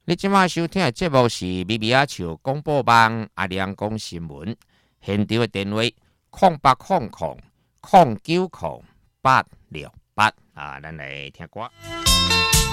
你即马收听的节目是咪咪仔笑广播网阿亮讲新闻，现场的电话0800090868啊，咱来听歌。